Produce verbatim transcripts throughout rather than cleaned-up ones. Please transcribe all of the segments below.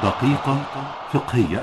دقيقة فقهية.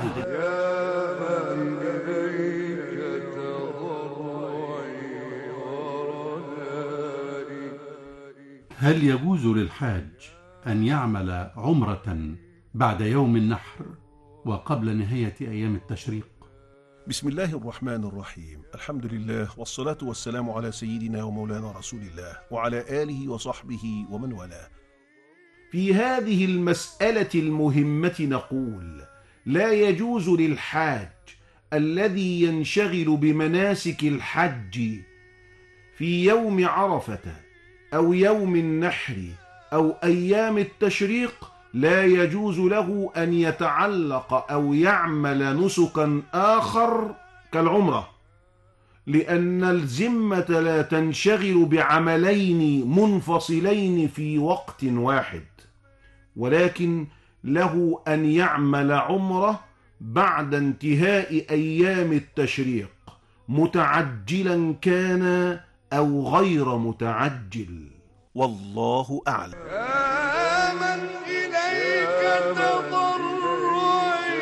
هل يجوز للحاج أن يعمل عمرة بعد يوم النحر وقبل نهاية أيام التشريق؟ بسم الله الرحمن الرحيم. الحمد لله والصلاة والسلام على سيدنا ومولانا رسول الله وعلى آله وصحبه ومن والاه. في هذه المسألة المهمة نقول: لا يجوز للحاج الذي ينشغل بمناسك الحج في يوم عرفة أو يوم النحر أو أيام التشريق، لا يجوز له أن يتعلق أو يعمل نسكا آخر كالعمرة، لأن الذمة لا تنشغل بعملين منفصلين في وقت واحد، ولكن له أن يعمل عمرة بعد انتهاء أيام التشريق، متعجلا كان أو غير متعجل، والله أعلم. آمن إليك تضرعي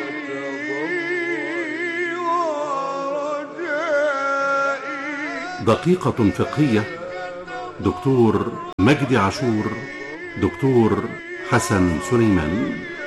ورجائي. دقيقة فقهية. دكتور مجدي عاشور، دكتور حسن سليمان.